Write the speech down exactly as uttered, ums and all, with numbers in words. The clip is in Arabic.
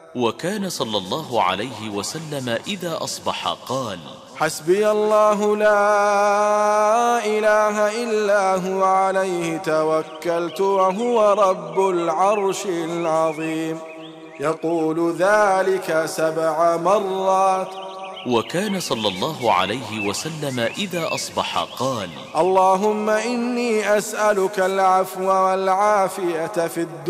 وكان صلى الله عليه وسلم إذا أصبح قال: حسبي الله لا إله إلا هو عليه توكلت وهو رب العرش العظيم، يقول ذلك سبع مرات. وكان صلى الله عليه وسلم إذا أصبح قال: اللهم إني أسألك العفو والعافية في الدنيا